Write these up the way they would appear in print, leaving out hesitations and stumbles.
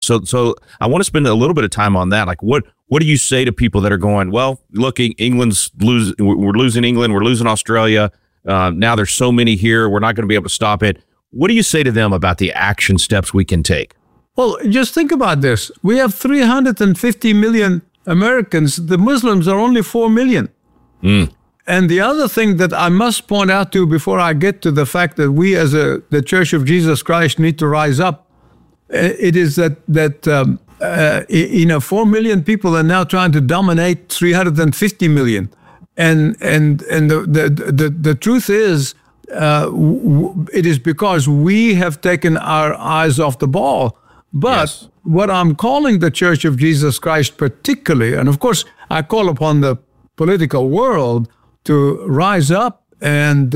So I want to spend a little bit of time on that. Like, what do you say to people that are going, well, look, we're losing England, we're losing Australia. Now there's so many here, we're not going to be able to stop it. What do you say to them about the action steps we can take? Well, just think about this. We have 350 million Americans. The Muslims are only 4 million. And the other thing that I must point out to before I get to the fact that we as the Church of Jesus Christ need to rise up, it is that 4 million people are now trying to dominate 350 million. And the truth is, it is because we have taken our eyes off the ball. But what I'm calling the Church of Jesus Christ particularly, and of course I call upon the political world to rise up and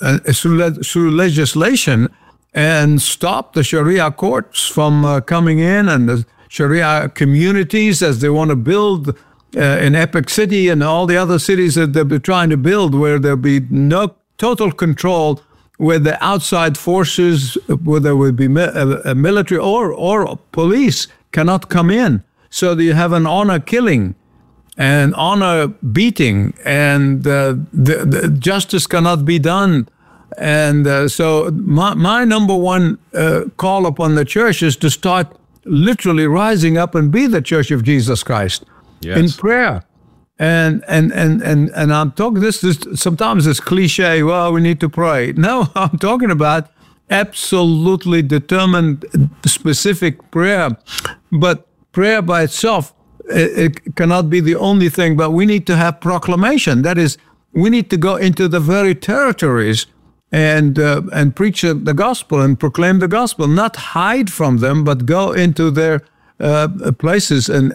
through legislation and stop the Sharia courts from coming in, and the Sharia communities as they want to build in Epic City and all the other cities that they're trying to build, where there'll be no total control, where the outside forces, whether it would be military or police, cannot come in. So you have an honor killing and honor beating, and the justice cannot be done. And so my number one call upon the church is to start literally rising up and be the Church of Jesus Christ in prayer. And I'm talking this sometimes it's cliche, well, we need to pray. No, I'm talking about absolutely determined, specific prayer. But prayer by itself, it cannot be the only thing, but we need to have proclamation. That is, we need to go into the very territories and preach the gospel and proclaim the gospel, not hide from them, but go into their places and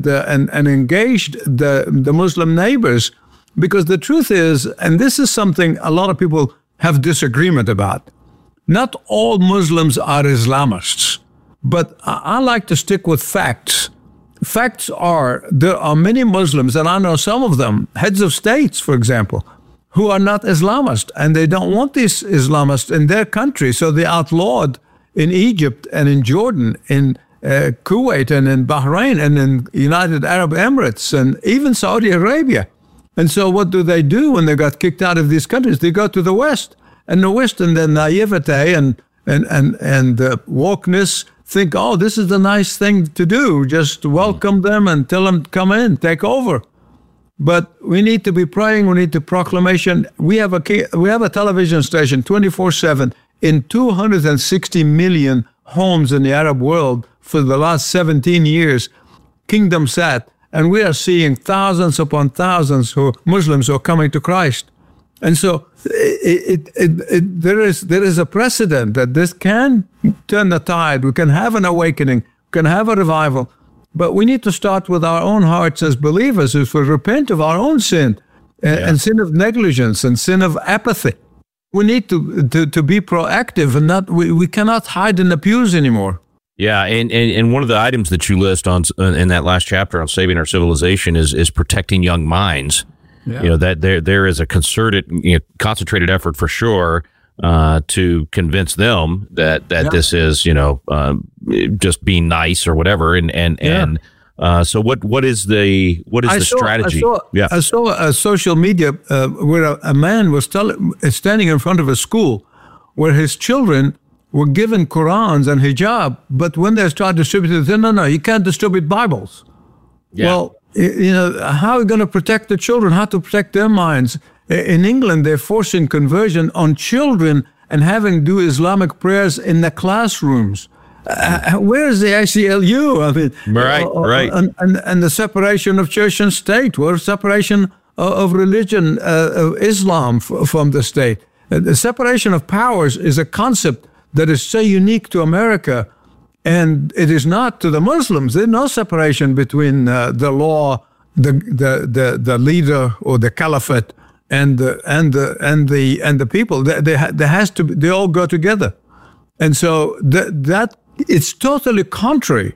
engage the Muslim neighbors. Because the truth is, and this is something a lot of people have disagreement about, not all Muslims are Islamists, but I like to stick with facts. Facts are, there are many Muslims, and I know some of them, heads of states, for example, who are not Islamist, and they don't want these Islamists in their country, so they outlawed in Egypt and in Jordan, in Kuwait and in Bahrain and in United Arab Emirates and even Saudi Arabia. And so what do they do when they got kicked out of these countries? They go to the West, and the West and their naivete and wokeness think, oh, this is the nice thing to do. Just welcome them and tell them to come in, take over. But we need to be praying. We need to proclamation. We have a television station 24/7 in 260 million homes in the Arab world for the last 17 years, Kingdom Sat, and we are seeing thousands upon thousands who Muslims who are coming to Christ. And so there is a precedent that this can turn the tide. We can have an awakening, we can have a revival, but we need to start with our own hearts as believers, if we repent of our own sin and sin of negligence and sin of apathy. We need to be proactive and not. We cannot hide in the pews anymore. Yeah, and one of the items that you list on in that last chapter on saving our civilization is protecting young minds. Yeah. You know, that there is a concerted, concentrated effort for sure to convince them that this is just being nice or whatever. So what is the strategy? I saw a social media where a man was standing in front of a school where his children were given Qurans and hijab, but when they started distributing, they said, no, you can't distribute Bibles. Yeah. Well, how are we going to protect the children? How to protect their minds? In England, they're forcing conversion on children and having do Islamic prayers in the classrooms. Where is the ACLU? I mean, right. And the separation of church and state, or separation of religion, of Islam from the state. The separation of powers is a concept that is so unique to America, and it is not to the Muslims. There's no separation between the law, the leader or the caliphate, and the people. There has to be, they all go together, and so that it's totally contrary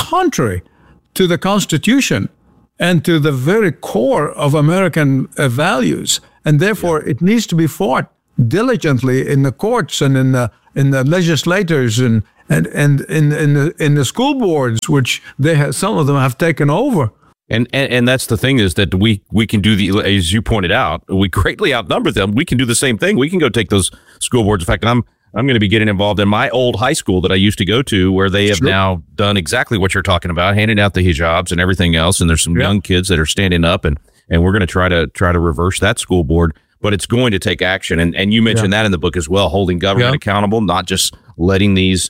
to the Constitution and to the very core of American values, and therefore it needs to be fought diligently in the courts and in the legislators and and in the school boards, which some of them have taken over. And that's the thing, is that we can do as you pointed out, we greatly outnumber them. We can do the same thing. We can go take those school boards. In fact, I'm going to be getting involved in my old high school that I used to go to, where they have now done exactly what you're talking about, handing out the hijabs and everything else. And there's some young kids that are standing up, and we're going to try to reverse that school board. But it's going to take action. And you mentioned that in the book as well, holding government accountable, not just letting these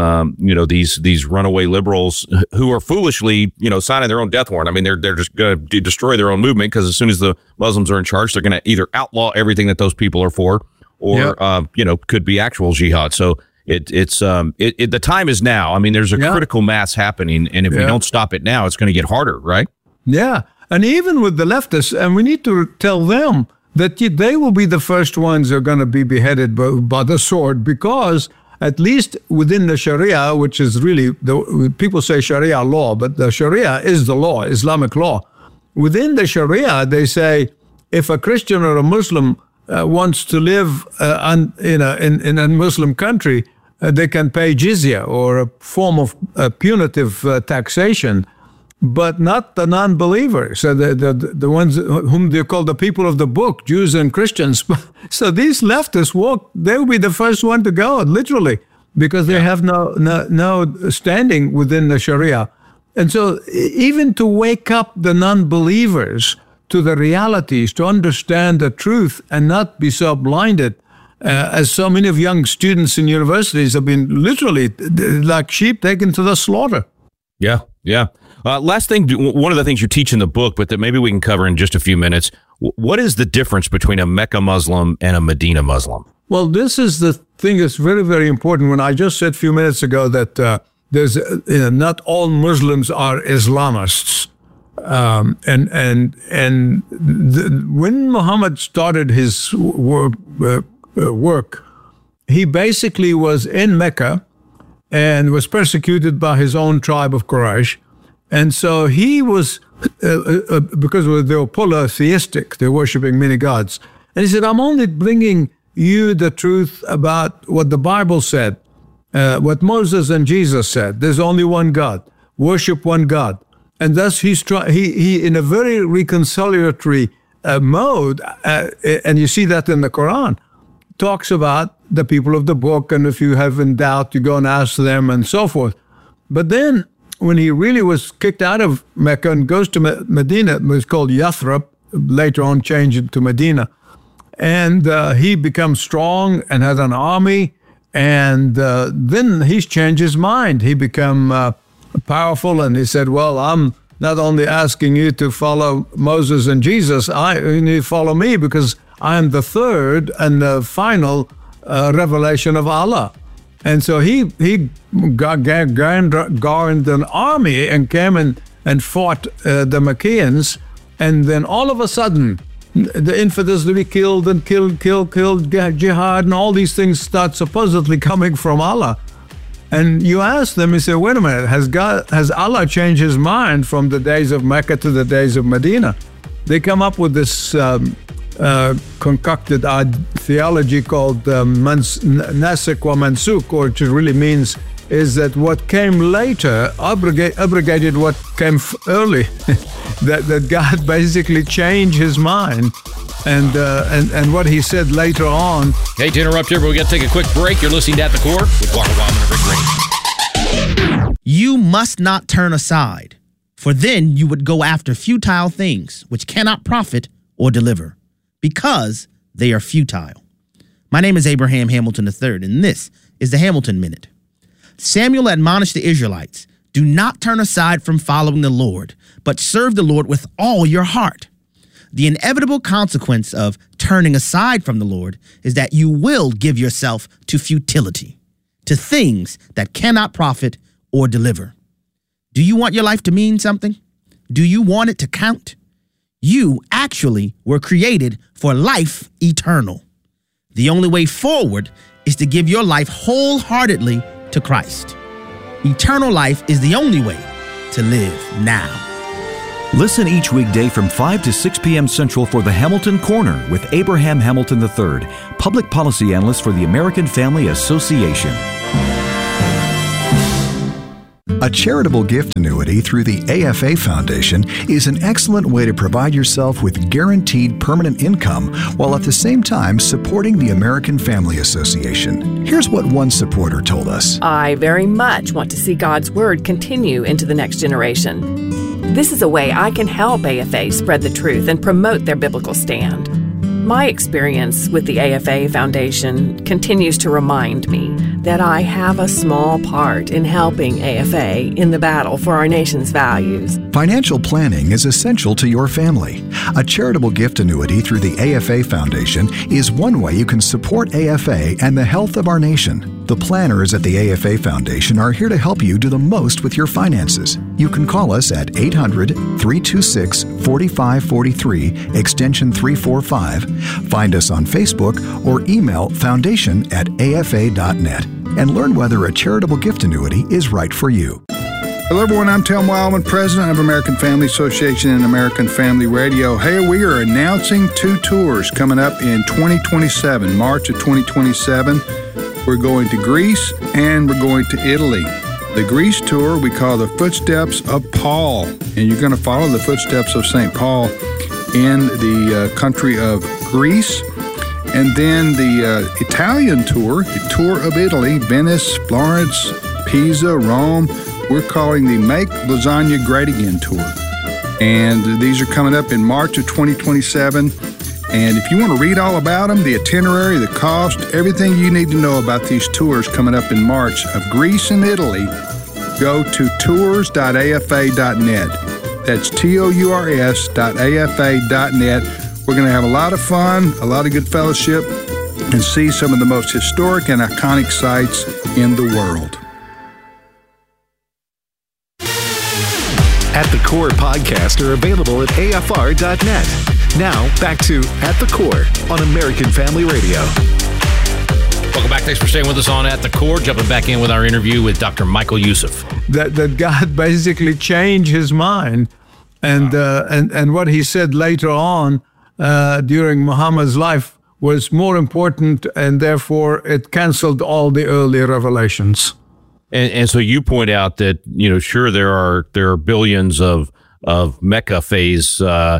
runaway liberals who are foolishly, signing their own death warrant. I mean, they're just going to destroy their own movement, because as soon as the Muslims are in charge, they're going to either outlaw everything that those people are for, or could be actual jihad. So it's the time is now. I mean, there's a critical mass happening, and if we don't stop it now, it's going to get harder, right? Yeah, and even with the leftists, and we need to tell them that they will be the first ones who are going to be beheaded by the sword, because at least within the Sharia, which is really, people say Sharia law, but the Sharia is the law, Islamic law. Within the Sharia, they say if a Christian or a Muslim wants to live in a Muslim country, they can pay jizya, or a form of punitive taxation, but not the non-believers, so the ones whom they call the people of the book, Jews and Christians. So these leftists they will be the first one to go, literally, because they have no standing within the Sharia. And so even to wake up the non-believers to the realities, to understand the truth and not be so blinded, as so many of young students in universities have been literally like sheep taken to the slaughter. Yeah. Last thing, one of the things you teach in the book, but that maybe we can cover in just a few minutes, what is the difference between a Mecca Muslim and a Medina Muslim? Well, this is the thing that's very, very important. When I just said a few minutes ago that there's not all Muslims are Islamists, when Muhammad started his work, he basically was in Mecca and was persecuted by his own tribe of Quraysh. And so he was, because they were polytheistic, they're worshiping many gods. And he said, I'm only bringing you the truth about what the Bible said, what Moses and Jesus said. There's only one God. Worship one God. And thus he in a very reconciliatory mode, and you see that in the Quran, talks about the people of the book, and if you have in doubt, you go and ask them, and so forth. But then, when he really was kicked out of Mecca and goes to Medina, it was called Yathrib, later on changed to Medina, and he becomes strong and has an army, and then he's changed his mind. He become powerful, and he said, well, I'm not only asking you to follow Moses and Jesus, you need to follow me, because I am the third and the final revelation of Allah. And so he garnered an army and came and fought the Maccaeans. And then all of a sudden, the infidels to be killed and killed, jihad, and all these things start supposedly coming from Allah. And you ask them, you say, wait a minute, has Allah changed his mind from the days of Mecca to the days of Medina? They come up with this concocted theology called Nasikh wa Mansukh, which really means is that what came later abrogated what came early. that God basically changed his mind, and what he said later on. Hey, to interrupt here, but we got to take a quick break. You're listening to At the Core with Walter Wildmon and Rick Green. You must not turn aside, for then you would go after futile things which cannot profit or deliver, because they are futile. My name is Abraham Hamilton III, and this is the Hamilton Minute. Samuel admonished the Israelites, do not turn aside from following the Lord, but serve the Lord with all your heart. The inevitable consequence of turning aside from the Lord is that you will give yourself to futility, to things that cannot profit or deliver. Do you want your life to mean something? Do you want it to count? You actually were created for life eternal. The only way forward is to give your life wholeheartedly to Christ. Eternal life is the only way to live now. Listen each weekday from 5 to 6 p.m. Central for the Hamilton Corner with Abraham Hamilton III, public policy analyst for the American Family Association. A charitable gift annuity through the AFA Foundation is an excellent way to provide yourself with guaranteed permanent income while at the same time supporting the American Family Association. Here's what one supporter told us. I very much want to see God's Word continue into the next generation. This is a way I can help AFA spread the truth and promote their biblical stand. My experience with the AFA Foundation continues to remind me that I have a small part in helping AFA in the battle for our nation's values. Financial planning is essential to your family. A charitable gift annuity through the AFA Foundation is one way you can support AFA and the health of our nation. The planners at the AFA Foundation are here to help you do the most with your finances. You can call us at 800-326-4543, extension 345. Find us on Facebook or email foundation@afa.net and learn whether a charitable gift annuity is right for you. Hello, everyone. I'm Tel Wildman, president of American Family Association and American Family Radio. Hey, we are announcing 2 tours coming up in 2027, March of 2027. We're going to Greece and we're going to Italy. The Greece tour we call the Footsteps of Paul, and you're going to follow the footsteps of St. Paul in the country of Greece. And then the Italian tour, the Tour of Italy, Venice, Florence, Pisa, Rome, we're calling the Make Lasagna Great Again tour. And these are coming up in March of 2027. And if you want to read all about them, the itinerary, the cost, everything you need to know about these tours coming up in March of Greece and Italy, go to tours.afa.net. That's tours.afa.net. We're going to have a lot of fun, a lot of good fellowship, and see some of the most historic and iconic sites in the world. At the Core podcasts are available at afr.net. Now, back to At the Core on American Family Radio. Welcome back. Thanks for staying with us on At the Core. Jumping back in with our interview with Dr. Michael Youssef. That God basically changed his mind, and what he said later on during Muhammad's life was more important, and therefore it canceled all the early revelations. And so you point out that, sure, there are billions of Mecca phase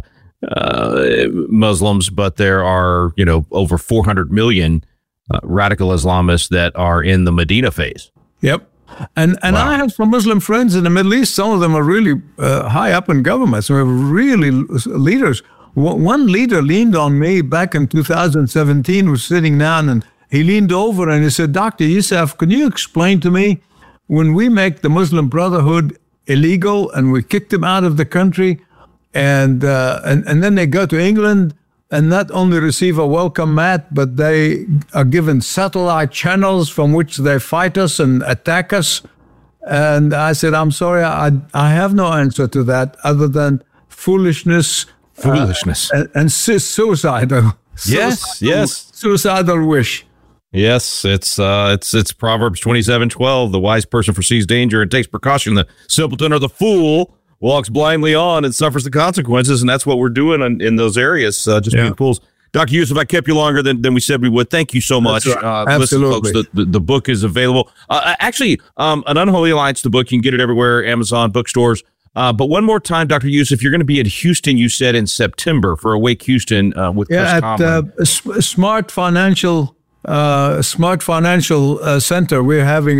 Muslims, but there are, over 400 million radical Islamists that are in the Medina phase. Yep. And wow. I have some Muslim friends in the Middle East. Some of them are really high up in government. So we have really leaders. One leader leaned on me back in 2017, was sitting down, and he leaned over and he said, Dr. Youssef, can you explain to me, when we make the Muslim Brotherhood illegal and we kick them out of the country, and then they go to England and not only receive a welcome mat, but they are given satellite channels from which they fight us and attack us. And I said, I'm sorry, I have no answer to that other than foolishness. And suicidal. Yes. Suicidal wish. Yes, it's Proverbs 27:12. The wise person foresees danger and takes precaution. The simpleton or the fool walks blindly on and suffers the consequences. And that's what we're doing in those areas, being fools. Dr. Youssef, I kept you longer than we said we would. Thank you so much. Right. Absolutely. Listen, folks, the book is available. Actually, An Unholy Alliance, the book, you can get it everywhere, Amazon, bookstores. But one more time, Dr. Youssef, you're going to be in Houston, you said, in September for Awake Houston with Chris Conlon. At Smart Financial Center. We're having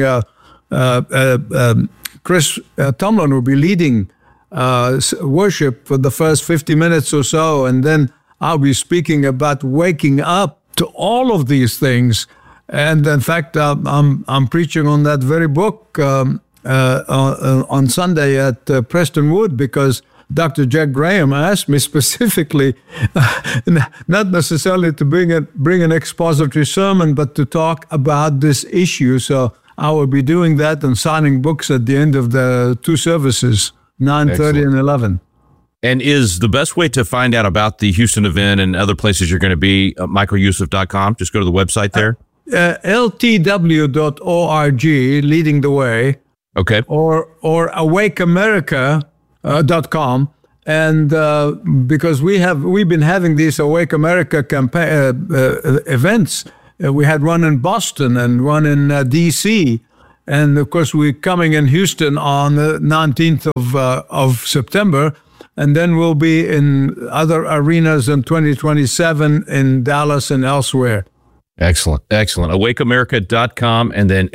Chris Tomlin will be leading worship for the first 50 minutes or so, and then I'll be speaking about waking up to all of these things. And in fact, I'm preaching on that very book on Sunday at Preston Wood, because Dr. Jack Graham asked me specifically, not necessarily to bring an expository sermon, but to talk about this issue. So I will be doing that and signing books at the end of the 2 services, 9:30 and 11. And is the best way to find out about the Houston event and other places you're going to be, michaelyoussef.com? Just go to the website there. LTW.org, leading the way. Okay. Or awakeamerica.com. And because we've been having these Awake America events. We had one in Boston and one in D.C. And of course, we're coming in Houston on the 19th of September. And then we'll be in other arenas in 2027 in Dallas and elsewhere. Excellent. AwakeAmerica.com and then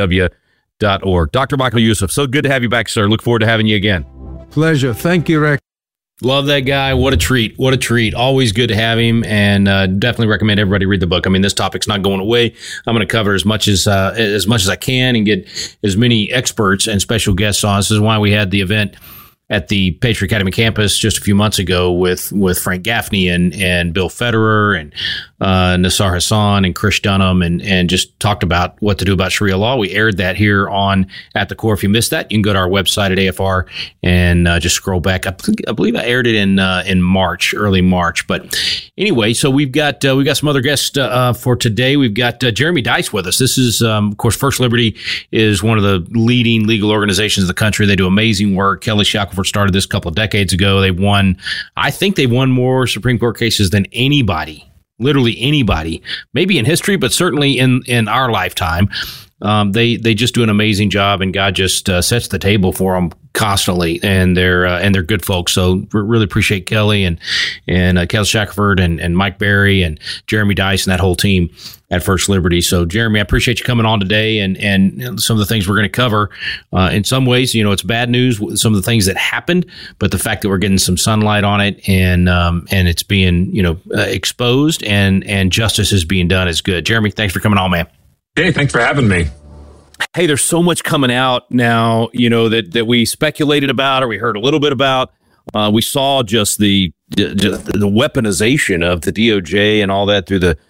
LTW.org. Dr. Michael Youssef, so good to have you back, sir. Look forward to having you again. Pleasure. Thank you, Rick. Love that guy. What a treat. What a treat. Always good to have him, and definitely recommend everybody read the book. I mean, this topic's not going away. I'm going to cover as much as I can and get as many experts and special guests on. This is why we had the event at the Patriot Academy campus just a few months ago with Frank Gaffney and Bill Federer and Nassar Hassan and Krish Dunham and just talked about what to do about Sharia law. We aired that here on At the Core. If you missed that, you can go to our website at AFR and just scroll back. I believe I aired it in March, early March. But anyway, so we've got some other guests for today. We've got Jeremy Dys with us. This is, of course, First Liberty is one of the leading legal organizations in the country. They do amazing work. Kelly Shackelford started this a couple of decades ago. I think they've won more Supreme Court cases than anybody. Literally anybody, maybe in history, but certainly in our lifetime. They just do an amazing job, and God just sets the table for them constantly, and they're good folks. So really appreciate Kelly and Kelly Shackelford and Mike Berry and Jeremy Dys and that whole team at First Liberty. So Jeremy, I appreciate you coming on today and some of the things we're going to cover. In some ways, it's bad news, some of the things that happened, but the fact that we're getting some sunlight on it and it's being exposed and justice is being done is good. Jeremy, thanks for coming on, man. Hey, thanks for having me. Hey, there's so much coming out now, that we speculated about or we heard a little bit about. We saw just the weaponization of the DOJ and all that through the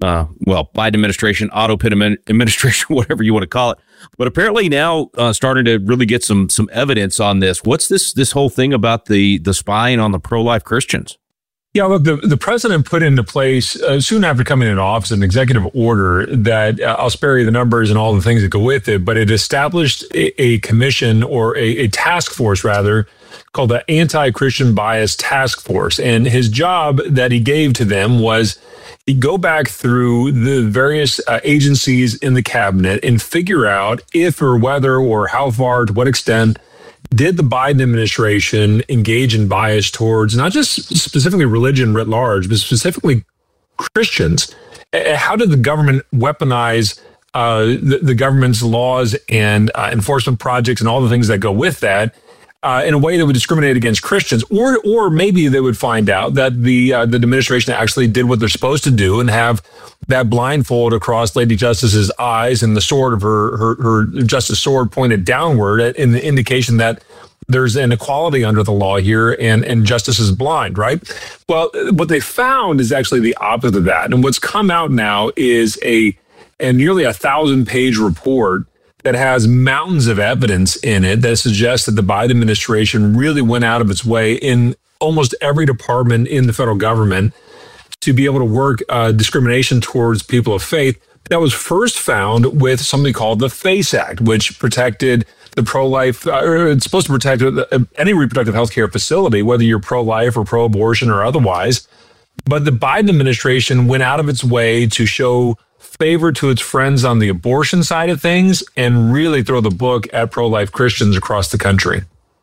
Biden administration, auto pit administration, whatever you want to call it. But apparently now starting to really get some evidence on this. What's this whole thing about the spying on the pro-life Christians? Yeah, look, the president put into place soon after coming into office an executive order that I'll spare you the numbers and all the things that go with it, but it established a commission or a task force, rather, called the Anti-Christian Bias Task Force. And his job that he gave to them was he'd go back through the various agencies in the cabinet and figure out if or whether or how far, to what extent, did the Biden administration engage in bias towards not just specifically religion writ large, but specifically Christians? How did the government weaponize the government's laws and enforcement projects and all the things that go with that in a way that would discriminate against Christians? Or maybe they would find out that the administration actually did what they're supposed to do and have that blindfold across Lady Justice's eyes and the sword of her justice sword pointed downward in the indication that there's inequality under the law here and justice is blind, right? Well, what they found is actually the opposite of that. And what's come out now is a nearly 1,000-page report that has mountains of evidence in it that suggests that the Biden administration really went out of its way in almost every department in the federal government to be able to work discrimination towards people of faith. That was first found with something called the FACE Act, which protected the pro-life, or it's supposed to protect any reproductive health care facility, whether you're pro-life or pro-abortion or otherwise. But the Biden administration went out of its way to show favor to its friends on the abortion side of things and really throw the book at pro-life Christians across the country.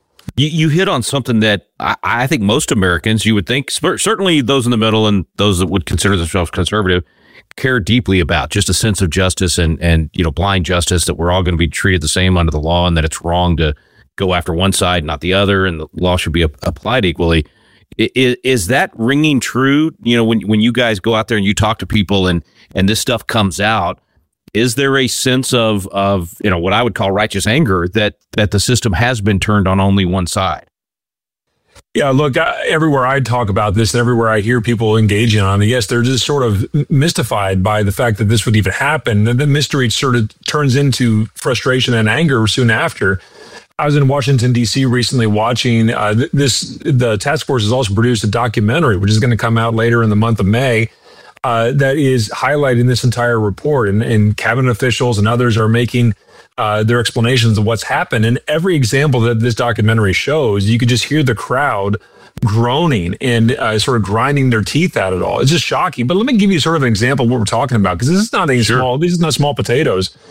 You hit on something that I think most Americans, you would think, certainly those in the middle and those that would consider themselves conservative, care deeply about, just a sense of justice and blind justice, that we're all going to be treated the same under the law and that it's wrong to go after one side, not the other, and the law should be applied equally. Is that ringing true? When you guys go out there and you talk to people and this stuff comes out, is there a sense of what I would call righteous anger that the system has been turned on only one side? Yeah, look, everywhere I talk about this and everywhere I hear people engaging on it, yes, they're just sort of mystified by the fact that this would even happen. And the mystery sort of turns into frustration and anger soon after. I was in Washington, D.C. recently watching the task force has also produced a documentary, which is going to come out later in the month of May, that is highlighting this entire report. And cabinet officials and others are making their explanations of what's happened. And every example that this documentary shows, you could just hear the crowd groaning and sort of grinding their teeth at it all. It's just shocking. But let me give you sort of an example of what we're talking about, because this is not small. These are not small potatoes.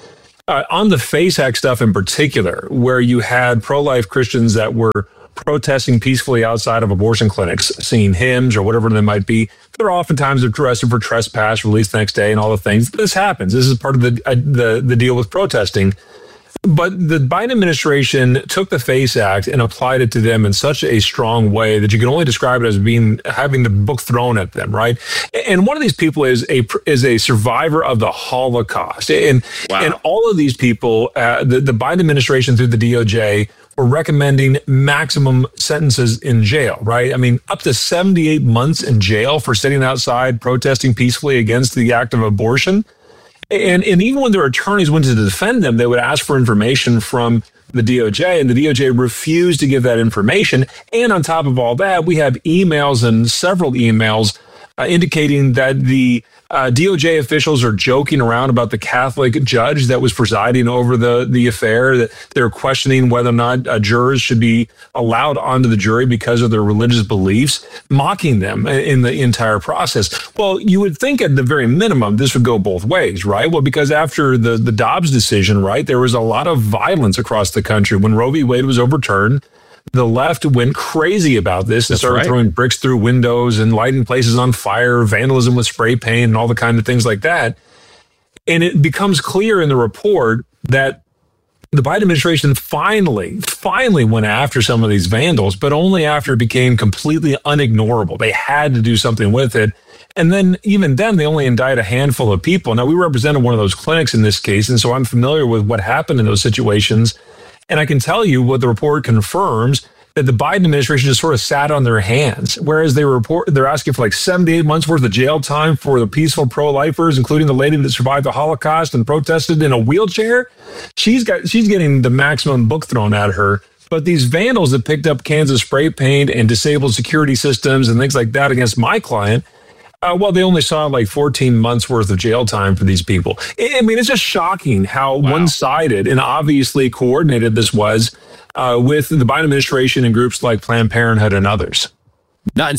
On the FACE Act stuff in particular, where you had pro-life Christians that were protesting peacefully outside of abortion clinics, singing hymns or whatever they might be, they're oftentimes arrested for trespass, released the next day, and all the things. This happens. This is part of the deal with protesting. But the Biden administration took the FACE Act and applied it to them in such a strong way that you can only describe it as having the book thrown at them, right? And one of these people is a survivor of the Holocaust, and all of these people, the Biden administration through the DOJ were recommending maximum sentences in jail, right? I mean, up to 78 months in jail for sitting outside protesting peacefully against the act of abortion. And even when their attorneys went to defend them, they would ask for information from the DOJ, and the DOJ refused to give that information. And on top of all that, we have emails and several emails indicating that the DOJ officials are joking around about the Catholic judge that was presiding over the affair, that they're questioning whether or not jurors should be allowed onto the jury because of their religious beliefs, mocking them in the entire process. Well, you would think at the very minimum, this would go both ways, right? Well, because after the Dobbs decision, right, there was a lot of violence across the country. When Roe v. Wade was overturned, the left went crazy about this and started throwing bricks through windows and lighting places on fire, vandalism with spray paint and all the kind of things like that. And it becomes clear in the report that the Biden administration finally went after some of these vandals, but only after it became completely unignorable. They had to do something with it. And then even then, they only indict a handful of people. Now, we represented one of those clinics in this case, and so I'm familiar with what happened in those situations. And I can tell you what the report confirms, that the Biden administration just sort of sat on their hands, whereas they're asking for like 78 months worth of jail time for the peaceful pro-lifers, including the lady that survived the Holocaust and protested in a wheelchair. She's getting the maximum book thrown at her. But these vandals that picked up cans of spray paint and disabled security systems and things like that against my client, well, they only saw like 14 months worth of jail time for these people. I mean, it's just shocking how one-sided and obviously coordinated this was with the Biden administration and groups like Planned Parenthood and others. Not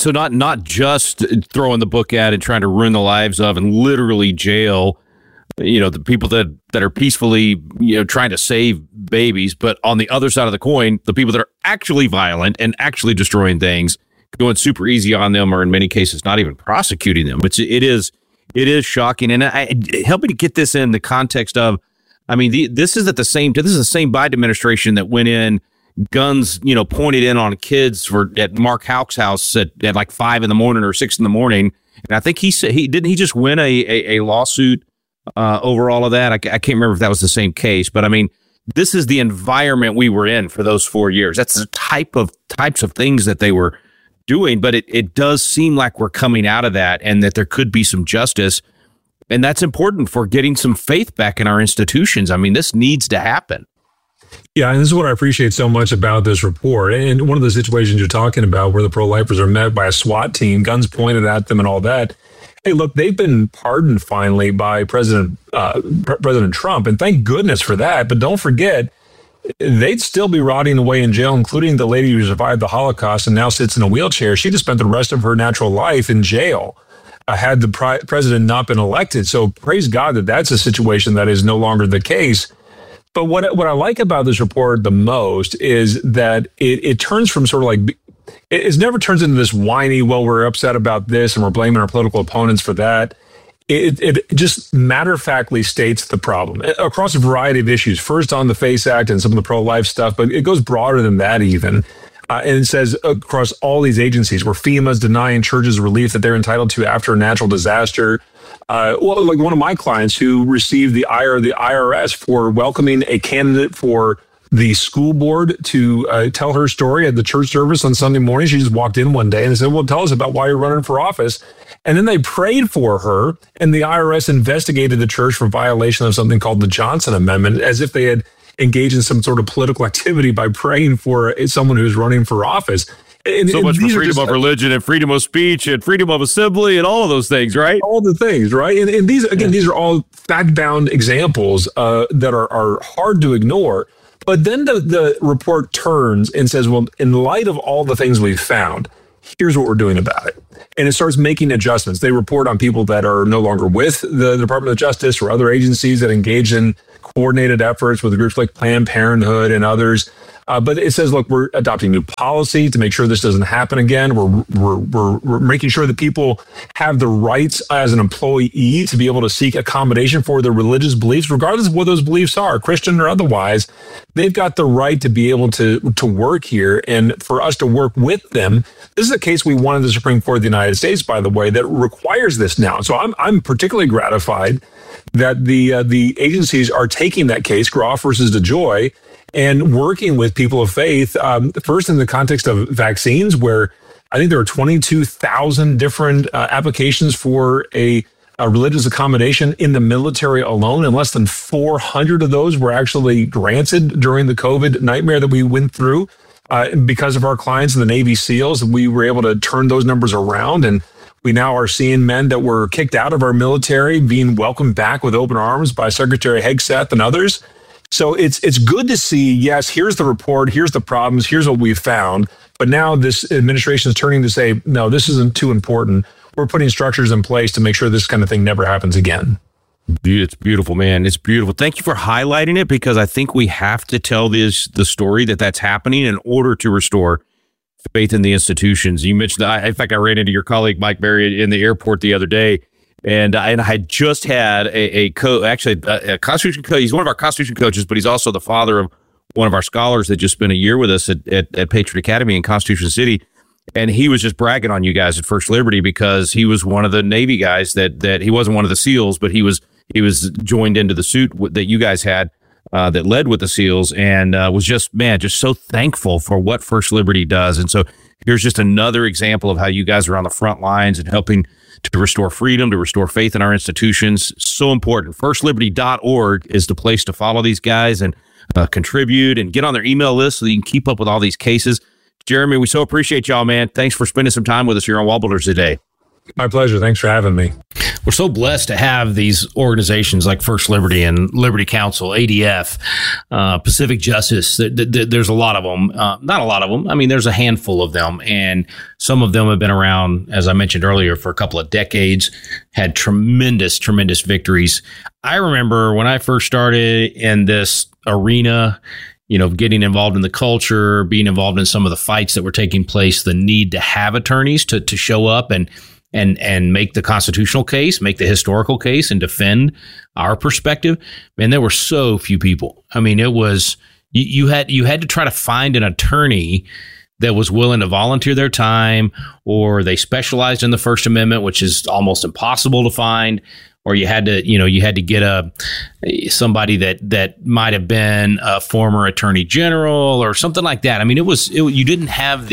just throwing the book at and trying to ruin the lives of and literally jail, the people that are peacefully, trying to save babies, but on the other side of the coin, the people that are actually violent and actually destroying things, going super easy on them, or in many cases not even prosecuting them. It is shocking. And help me to get this in the context of, I mean, this is the same Biden administration that went in, guns, pointed in on kids at Mark Houck's house at like 5 a.m. or 6 a.m. And I think he said he just win a lawsuit over all of that. I can't remember if that was the same case, but I mean, this is the environment we were in for those 4 years. That's the types of things that they were doing, but it does seem like we're coming out of that and that there could be some justice. And that's important for getting some faith back in our institutions. I mean, this needs to happen. Yeah, and this is what I appreciate so much about this report. And one of the situations you're talking about where the pro-lifers are met by a SWAT team, guns pointed at them and all that. Hey, look, they've been pardoned finally by President Trump, and thank goodness for that. But don't forget, they'd still be rotting away in jail, including the lady who survived the Holocaust and now sits in a wheelchair. She just spent the rest of her natural life in jail had the president not been elected. So praise God that that's a situation that is no longer the case. But what I like about this report the most is that it turns from sort of like, it never turns into this whiny, well, we're upset about this and we're blaming our political opponents for that. It just matter-of-factly states the problem across a variety of issues. First on the FACE Act and some of the pro-life stuff, but it goes broader than that even. And it says across all these agencies where FEMA's denying churches relief that they're entitled to after a natural disaster. Well, like one of my clients who received the ire of the IRS for welcoming a candidate for the school board to tell her story at the church service on Sunday morning. She just walked in one day and said, well, tell us about why you're running for office. And then they prayed for her, and the IRS investigated the church for violation of something called the Johnson Amendment, as if they had engaged in some sort of political activity by praying for someone who's running for office. And much for freedom of religion and freedom of speech and freedom of assembly and all of those things, right? All the things, right? And these, again, these are all fact-bound examples that are hard to ignore. But then the report turns and says, well, in light of all the things we've found, Here's what we're doing about it. And it starts making adjustments. They report on people that are no longer with the Department of Justice or other agencies that engage in coordinated efforts with groups like Planned Parenthood and others. But it says, look, we're adopting new policy to make sure this doesn't happen again. We're making sure that people have the rights as an employee to be able to seek accommodation for their religious beliefs, regardless of what those beliefs are, Christian or otherwise. They've got the right to be able to work here and for us to work with them. This is a case we won in the Supreme Court of the United States, by the way, that requires this now. So I'm particularly gratified that the agencies are taking that case, Groff versus DeJoy, and working with people of faith, first in the context of vaccines, where I think there are 22,000 different applications for a religious accommodation in the military alone, and less than 400 of those were actually granted during the COVID nightmare that we went through. Because of our clients in the Navy SEALs, we were able to turn those numbers around, and we now are seeing men that were kicked out of our military being welcomed back with open arms by Secretary Hegseth and others. So it's good to see, yes, here's the report, here's the problems, here's what we've found. But now this administration is turning to say, no, this isn't too important. We're putting structures in place to make sure this kind of thing never happens again. It's beautiful, man. It's beautiful. Thank you for highlighting it, because I think we have to tell the story that's happening in order to restore faith in the institutions. You mentioned, in fact, I ran into your colleague, Mike Berry, in the airport the other day. And I had just had a Constitution coach. He's one of our Constitution coaches, but he's also the father of one of our scholars that just spent a year with us at Patriot Academy in Constitution City. And he was just bragging on you guys at First Liberty, because he was one of the Navy guys that he wasn't one of the SEALs, but he was joined into the suit that you guys had that led with the SEALs, and was just so thankful for what First Liberty does. And so here's just another example of how you guys are on the front lines and helping to restore freedom, to restore faith in our institutions. So important. FirstLiberty.org is the place to follow these guys and contribute and get on their email list so that you can keep up with all these cases. Jeremy, we so appreciate y'all, man. Thanks for spending some time with us here on Wallbuilders today. My pleasure. Thanks for having me. We're so blessed to have these organizations like First Liberty and Liberty Council, ADF, Pacific Justice. There's a lot of them. Not a lot of them. I mean, there's a handful of them. And some of them have been around, as I mentioned earlier, for a couple of decades, had tremendous, tremendous victories. I remember when I first started in this arena, getting involved in the culture, being involved in some of the fights that were taking place, the need to have attorneys to show up and make the constitutional case, make the historical case, and defend our perspective. Man, there were so few people. I mean, it was you had to try to find an attorney that was willing to volunteer their time, or they specialized in the First Amendment, which is almost impossible to find. Or you had to get somebody that might have been a former attorney general or something like that. I mean, you didn't have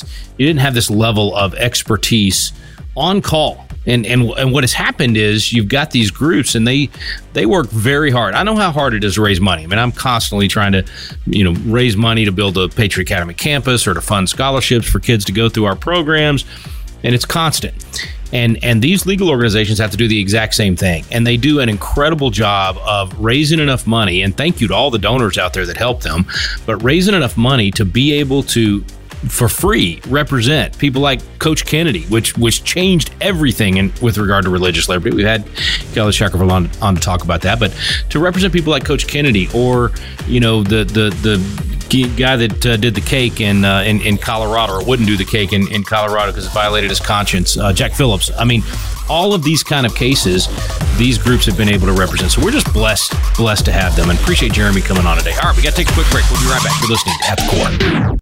this level of expertise on call. And what has happened is you've got these groups, and they work very hard. I know how hard it is to raise money. I mean, I'm constantly trying to, raise money to build a Patriot Academy campus or to fund scholarships for kids to go through our programs, and it's constant. And these legal organizations have to do the exact same thing. And they do an incredible job of raising enough money. And thank you to all the donors out there that help them, but raising enough money to be able to, for free, represent people like Coach Kennedy, which changed everything with regard to religious liberty. We had Kelly Shackelford on to talk about that, but to represent people like Coach Kennedy, or the guy that did the cake in Colorado, or wouldn't do the cake in Colorado because it violated his conscience, Jack Phillips. I mean, all of these kind of cases, these groups have been able to represent. So we're just blessed to have them, and appreciate Jeremy coming on today. All right, we got to take a quick break. We'll be right back. You're listening to At the Core.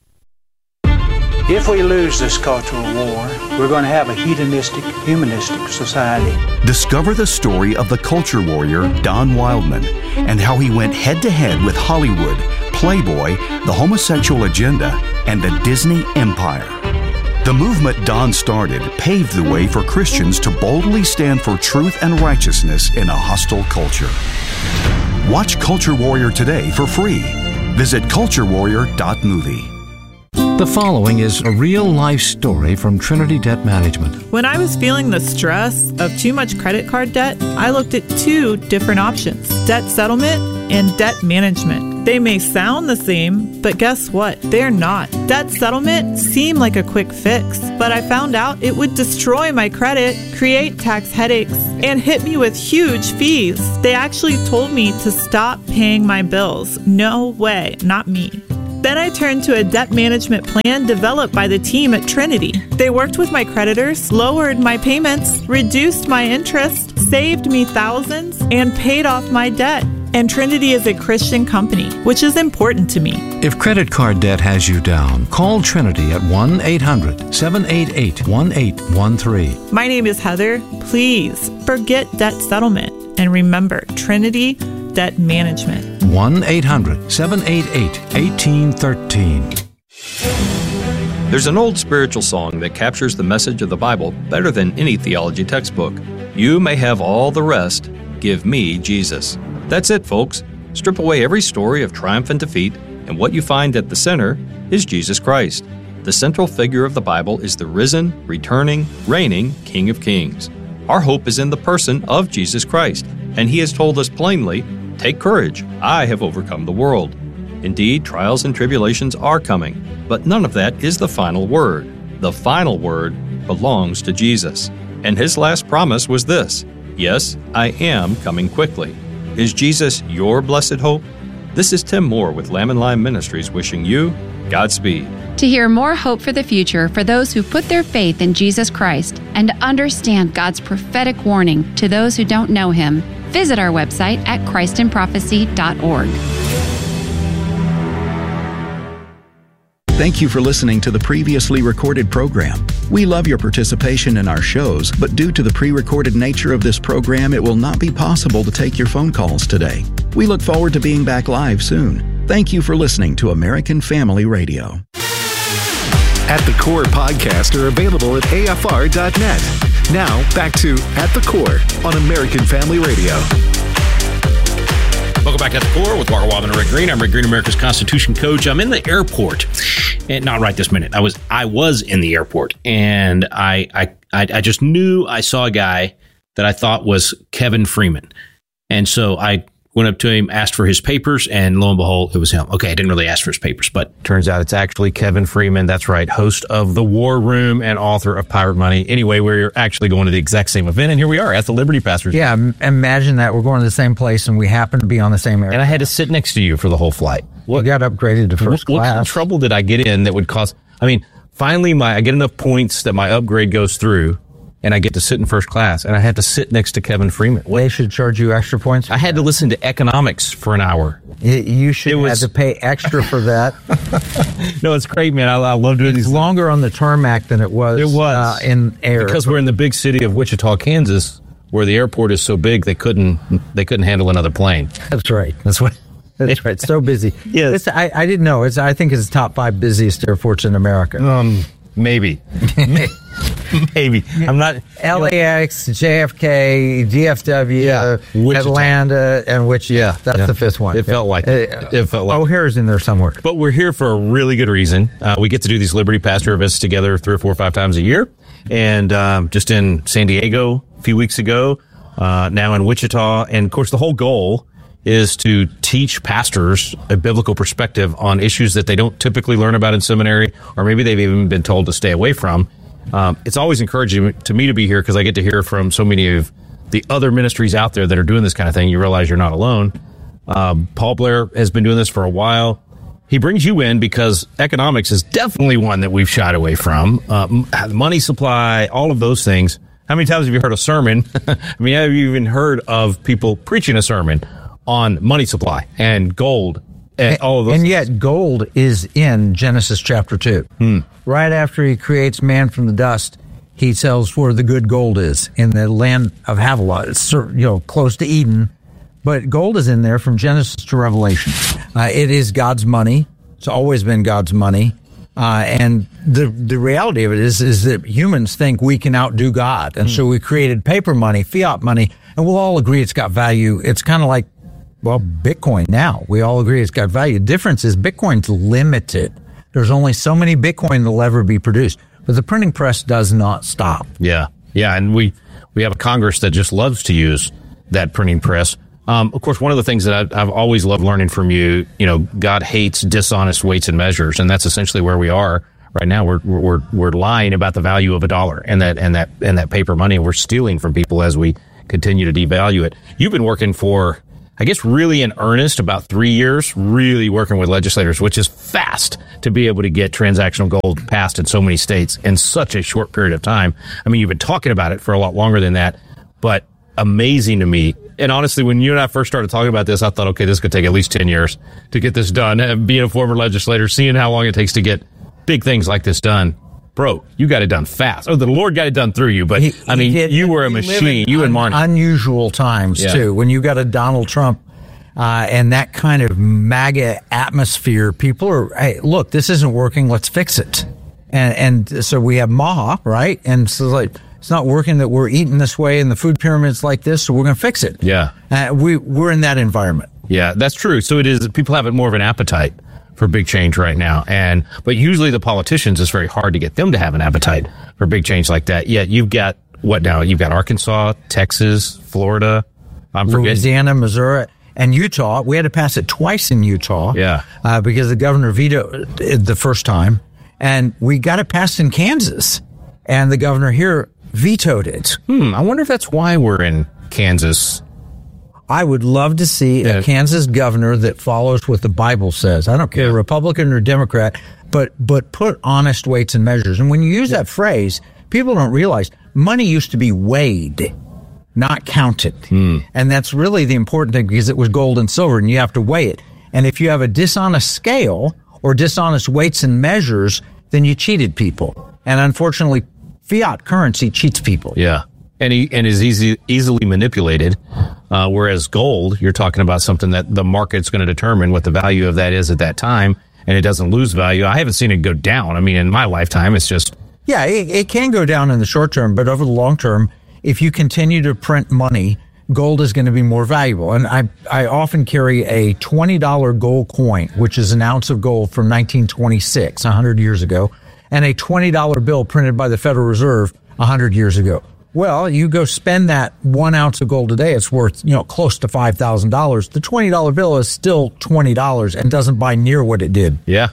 If we lose this cultural war, we're going to have a hedonistic, humanistic society. Discover the story of the culture warrior Don Wildman and how he went head-to-head with Hollywood, Playboy, the homosexual agenda, and the Disney empire. The movement Don started paved the way for Christians to boldly stand for truth and righteousness in a hostile culture. Watch Culture Warrior today for free. Visit culturewarrior.movie. The following is a real-life story from Trinity Debt Management. When I was feeling the stress of too much credit card debt, I looked at two different options: debt settlement and debt management. They may sound the same, but guess what? They're not. Debt settlement seemed like a quick fix, but I found out it would destroy my credit, create tax headaches, and hit me with huge fees. They actually told me to stop paying my bills. No way, not me. Then I turned to a debt management plan developed by the team at Trinity. They worked with my creditors, lowered my payments, reduced my interest, saved me thousands, and paid off my debt. And Trinity is a Christian company, which is important to me. If credit card debt has you down, call Trinity at 1-800-788-1813. My name is Heather. Please forget debt settlement and remember Trinity Debt Management. 1-800-788-1813. There's an old spiritual song that captures the message of the Bible better than any theology textbook. You may have all the rest, give me Jesus. That's it, folks. Strip away every story of triumph and defeat, and what you find at the center is Jesus Christ. The central figure of the Bible is the risen, returning, reigning King of Kings. Our hope is in the person of Jesus Christ, and He has told us plainly, "Take courage, I have overcome the world." Indeed, trials and tribulations are coming, but none of that is the final word. The final word belongs to Jesus. And His last promise was this: "Yes, I am coming quickly." Is Jesus your blessed hope? This is Tim Moore with Lamb and Lime Ministries wishing you Godspeed. To hear more hope for the future for those who put their faith in Jesus Christ and understand God's prophetic warning to those who don't know Him, visit our website at christinprophecy.org. Thank you for listening to the previously recorded program. We love your participation in our shows, but due to the pre-recorded nature of this program, it will not be possible to take your phone calls today. We look forward to being back live soon. Thank you for listening to American Family Radio. At the Core podcasts are available at AFR.net. Now, back to At the Core on American Family Radio. Welcome back at the Core with Mark Wildman and Rick Green. I'm Rick Green, America's Constitution coach. I'm in the airport, and not right this minute. I was in the airport, and I just knew I saw a guy that I thought was Kevin Freeman, and so I went up to him, asked for his papers, and lo and behold, it was him. Okay, I didn't really ask for his papers, but turns out it's actually Kevin Freeman. That's right, host of The War Room and author of Pirate Money. Anyway, we're actually going to the exact same event, and here we are at the Liberty Pastors. Yeah, imagine that. We're going to the same place, and we happen to be on the same airplane. And I had to sit next to you for the whole flight. You got upgraded to first class. What kind of trouble did I get in that would cause... I mean, finally, I get enough points that my upgrade goes through, and I get to sit in first class, and I had to sit next to Kevin Freeman. They should charge you extra points? I had to listen to economics for an hour. You should have to pay extra for that. No, it's great, man. I love doing these. It's longer on the tarmac than it was in air. Because we're in the big city of Wichita, Kansas, where the airport is so big they couldn't handle another plane. That's right. That's right. So busy. Yes. I didn't know. I think it's the top 5 busiest airports in America. Maybe. Maybe. I'm not. LAX, JFK, DFW, Atlanta, and Wichita. That's the 5th one. It felt like it. O'Hare's in there somewhere. But we're here for a really good reason. We get to do these Liberty Pastor events together 3 or 4 or 5 times a year. And just in San Diego a few weeks ago, now in Wichita. And, of course, the whole goal is to teach pastors a biblical perspective on issues that they don't typically learn about in seminary, or maybe they've even been told to stay away from. It's always encouraging to me to be here because I get to hear from so many of the other ministries out there that are doing this kind of thing. You realize you're not alone. Paul Blair has been doing this for a while. He brings you in because economics is definitely one that we've shied away from. Money supply, all of those things. How many times have you heard a sermon? I mean, have you even heard of people preaching a sermon on money supply and gold and all of those and things? Yet gold is in Genesis chapter 2. Right after he creates man from the dust, he tells where the good gold is in the land of Havilah. It's close to Eden, but gold is in there from Genesis to Revelation. It is God's money. It's always been God's money. And the reality of it is that humans think we can outdo God. And so we created paper money, fiat money, and we'll all agree it's got value. It's kind of like, Bitcoin now. We all agree it's got value. The difference is Bitcoin's limited. There's only so many Bitcoin that'll ever be produced. But the printing press does not stop. Yeah. And we have a Congress that just loves to use that printing press. Of course, one of the things that I've always loved learning from you, God hates dishonest weights and measures, and that's essentially where we are right now. We're lying about the value of a dollar and that paper money, and we're stealing from people as we continue to devalue it. You've been working for, I guess, really in earnest about 3 years, really working with legislators, which is fast to be able to get transactional gold passed in so many states in such a short period of time. I mean, you've been talking about it for a lot longer than that, but amazing to me. And honestly, when you and I first started talking about this, I thought, okay, this could take at least 10 years to get this done. Being a former legislator, seeing how long it takes to get big things like this done. Bro, you got it done fast. Oh, the Lord got it done through you. But, you were a machine. You and Marnie. Unusual times, too. When you got a Donald Trump and that kind of MAGA atmosphere, people are, hey, look, this isn't working. Let's fix it. And so we have Maha, right? And so it's not working that we're eating this way and the food pyramid's like this, so we're going to fix it. Yeah. We're in that environment. Yeah, that's true. So it is, people have more of an appetite for big change right now. But usually the politicians, it's very hard to get them to have an appetite for big change like that. Yet you've got what now? You've got Arkansas, Texas, Florida, Louisiana, Missouri, and Utah. We had to pass it twice in Utah. Yeah. Because the governor vetoed it the first time. And we got it passed in Kansas. And the governor here vetoed it. I wonder if that's why we're in Kansas. I would love to see a Kansas governor that follows what the Bible says. I don't care, Republican or Democrat, but put honest weights and measures. And when you use that phrase, people don't realize money used to be weighed, not counted. And that's really the important thing, because it was gold and silver and you have to weigh it. And if you have a dishonest scale or dishonest weights and measures, then you cheated people. And unfortunately, fiat currency cheats people. Yeah. And is easily manipulated, whereas gold, you're talking about something that the market's going to determine what the value of that is at that time, and it doesn't lose value. I haven't seen it go down. I mean, in my lifetime, it's just... Yeah, it can go down in the short term, but over the long term, if you continue to print money, gold is going to be more valuable. And I often carry a $20 gold coin, which is an ounce of gold from 1926, 100 years ago, and a $20 bill printed by the Federal Reserve 100 years ago. Well, you go spend that 1 ounce of gold today, it's worth, close to $5,000. The $20 bill is still $20 and doesn't buy near what it did. Yeah.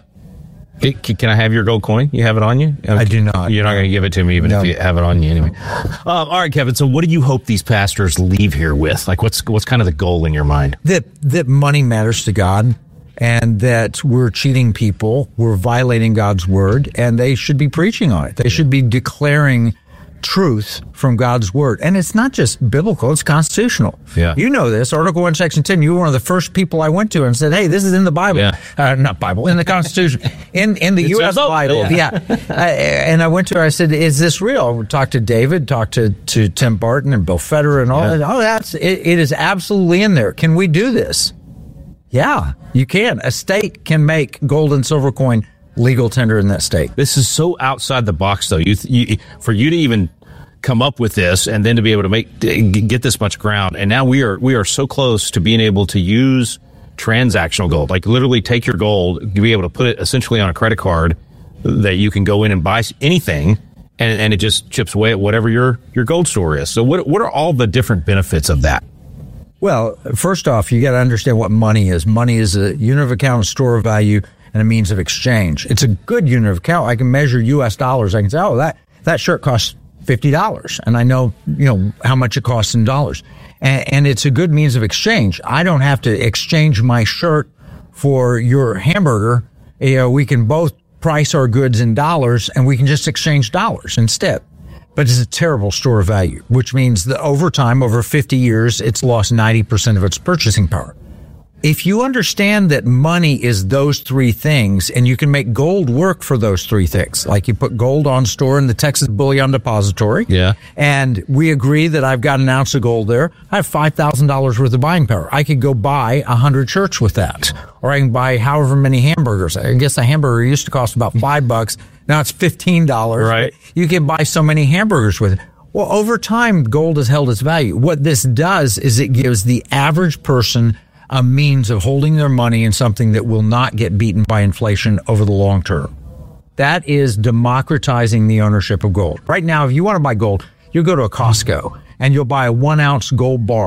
Can I have your gold coin? You have it on you? I do not. You're not going to give it to me even if you have it on you anyway. All right, Kevin. So what do you hope these pastors leave here with? Like, what's kind of the goal in your mind? That money matters to God, and that we're cheating people, we're violating God's word, and they should be preaching on it. They should be declaring truth from God's word. And it's not just biblical, it's constitutional. Yeah. You know this. Article 1, Section 10, you were one of the first people I went to and said, hey, this is in the Bible. Yeah. Not Bible, in the Constitution. in the U.S. Bible. Yeah. And I went to her, I said, is this real? We talked to David, talked to Tim Barton and Bill Federer and all that. Oh, it is absolutely in there. Can we do this? Yeah, you can. A state can make gold and silver coin legal tender in that state. This is so outside the box, though. For you to even come up with this, and then to be able to get this much ground, and now we are so close to being able to use transactional gold, like literally take your gold, be able to put it essentially on a credit card that you can go in and buy anything, and it just chips away at whatever your gold store is. So what are all the different benefits of that? Well, first off, you got to understand what money is. Money is a unit of account, a store of value, and a means of exchange. It's a good unit of account. I can measure U.S. dollars. I can say, oh, that shirt costs $50, and I know how much it costs in dollars. And it's a good means of exchange. I don't have to exchange my shirt for your hamburger. We can both price our goods in dollars, and we can just exchange dollars instead. But it's a terrible store of value, which means that over time, over 50 years, it's lost 90% of its purchasing power. If you understand that money is those three things, and you can make gold work for those three things, like you put gold on store in the Texas Bullion Depository, and we agree that I've got an ounce of gold there, I have $5,000 worth of buying power. I could go buy 100 shirts with that, or I can buy however many hamburgers. I guess a hamburger used to cost about $5. Now it's $15. Right. You can buy so many hamburgers with it. Well, over time, gold has held its value. What this does is it gives the average person a means of holding their money in something that will not get beaten by inflation over the long term. That is democratizing the ownership of gold. Right now, if you want to buy gold, you'll go to a Costco and you'll buy a 1 ounce gold bar,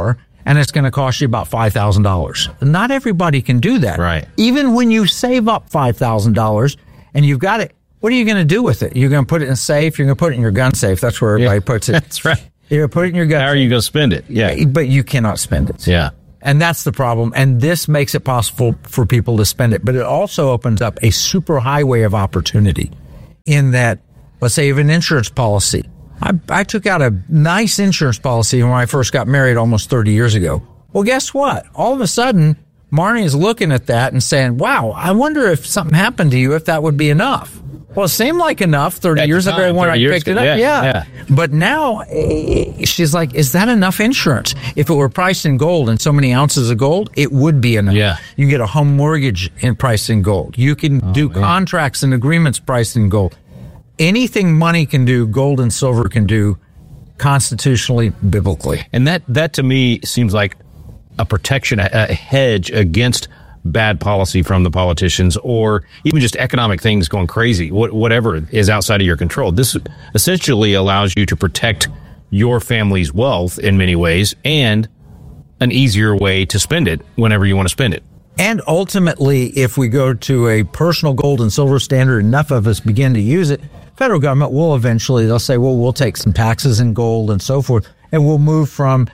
and it's going to cost you about $5,000. Not everybody can do that. Right. Even when you save up $5,000 and you've got it, what are you going to do with it? You're going to put it in a safe. You're going to put it in your gun safe. That's where everybody puts it. That's right. You're going to put it in your gun How are you going to spend it? Yeah. But you cannot spend it. Yeah. And that's the problem. And this makes it possible for people to spend it. But it also opens up a super highway of opportunity in that, let's say you have an insurance policy. I took out a nice insurance policy when I first got married almost 30 years ago. Well, guess what? All of a sudden, Marnie is looking at that and saying, wow, I wonder if something happened to you, if that would be enough. Well, it seemed like enough 30 years ago when I picked it up. Yeah. But now she's like, is that enough insurance? If it were priced in gold and so many ounces of gold, it would be enough. Yeah. You can get a home mortgage priced in gold. You can do contracts and agreements priced in gold. Anything money can do, gold and silver can do constitutionally, biblically. And that to me seems like a protection, a hedge against bad policy from the politicians, or even just economic things going crazy, whatever is outside of your control. This essentially allows you to protect your family's wealth in many ways, and an easier way to spend it whenever you want to spend it. And ultimately, if we go to a personal gold and silver standard, enough of us begin to use it, federal government will eventually, they'll say, well, we'll take some taxes in gold and so forth, and we'll move from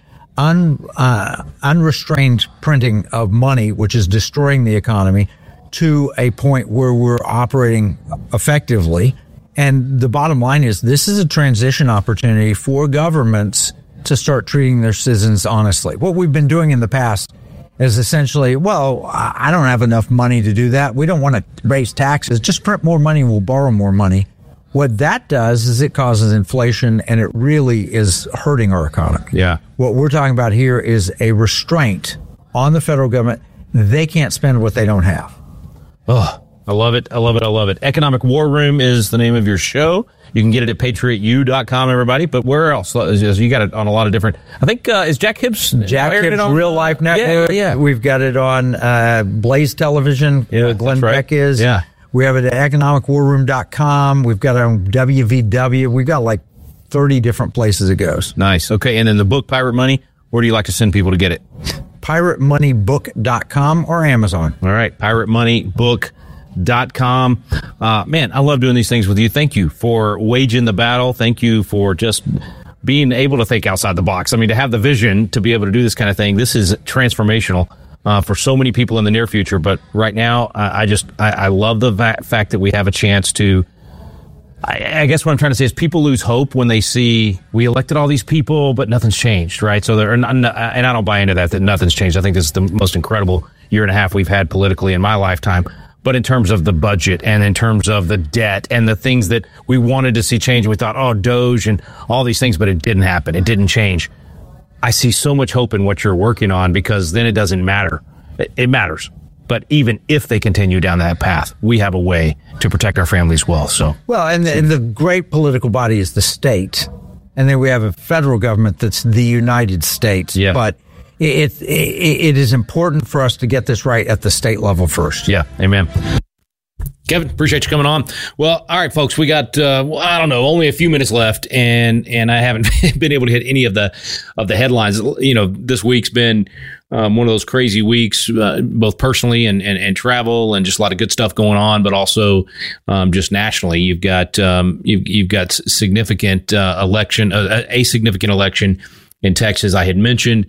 unrestrained printing of money, which is destroying the economy, to a point where we're operating effectively. And the bottom line is this is a transition opportunity for governments to start treating their citizens honestly. What we've been doing in the past is essentially, well, I don't have enough money to do that. We don't want to raise taxes. Just print more money and we'll borrow more money. What that does is it causes inflation, and it really is hurting our economy. Yeah. What we're talking about here is a restraint on the federal government. They can't spend what they don't have. Oh, I love it. I love it. I love it. Economic War Room is the name of your show. You can get it at patriotu.com, everybody. But where else? You got it on a lot of different, I think, is Jack Hibbs? Jack Hibbs Real Life Network. Yeah. We've got it on Blaze Television. Yeah, Glenn Beck is. Yeah. We have it at economicwarroom.com. We've got it on WVW. We've got like 30 different places it goes. Nice. Okay. And then the book, Pirate Money, where do you like to send people to get it? PirateMoneyBook.com or Amazon. All right. PirateMoneyBook.com. Man, I love doing these things with you. Thank you for waging the battle. Thank you for just being able to think outside the box. I mean, to have the vision to be able to do this kind of thing, this is transformational. For so many people in the near future. But right now, I love the fact that we have a chance to, I guess what I'm trying to say is people lose hope when they see we elected all these people, but nothing's changed, right? So and I don't buy into that nothing's changed. I think this is the most incredible year and a half we've had politically in my lifetime. But in terms of the budget and in terms of the debt and the things that we wanted to see change, we thought, oh, Doge and all these things, but it didn't happen. It didn't change. I see so much hope in what you're working on, because then it doesn't matter. It matters. But even if they continue down that path, we have a way to protect our family's wealth. So, well, and the great political body is the state. And then we have a federal government that's the United States. Yeah. But it is important for us to get this right at the state level first. Yeah. Amen. Kevin, appreciate you coming on. Well, all right, folks, we got, I don't know, only a few minutes left, and I haven't been able to hit any of the headlines. You know, this week's been one of those crazy weeks, both personally and travel, and just a lot of good stuff going on, but also just nationally. You've got significant a significant election in Texas. I had mentioned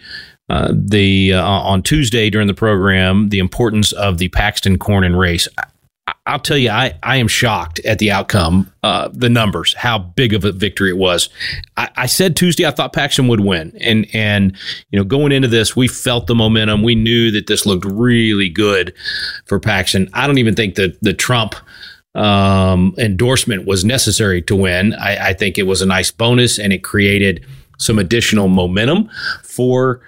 on Tuesday during the program the importance of the Paxton Cornyn race. I'll tell you, I am shocked at the outcome, the numbers, how big of a victory it was. I said Tuesday I thought Paxton would win, and going into this, we felt the momentum. We knew that this looked really good for Paxton. I don't even think that the Trump endorsement was necessary to win. I think it was a nice bonus, and it created some additional momentum for